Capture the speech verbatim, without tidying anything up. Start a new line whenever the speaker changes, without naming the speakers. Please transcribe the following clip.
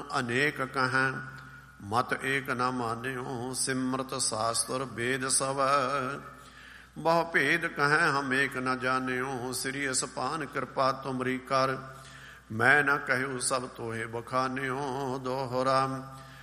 ਅਨੇਕ ਕਹੈਂ, ਮਤ ਏਕ ਨ ਮਾਨਿਓ। ਸਿਮਰਤ ਸ਼ਾਸਤਰ ਵੇਦ ਸਭ, ਬਹੁ ਭੇਦ ਕਹੈਂ ਹਮ ਏਕ ਨ ਜਾਣਿਓ। ਸ੍ਰੀ ਅਸਪਾਨ ਕਿਰਪਾ ਤੁਮਰੀ ਕਰ, ਮੈਂ ਨ ਕਹਿਉ ਸਭ ਤੋਹੇ ਬਖਾਨਿਓ। ਦੋਹਰਾ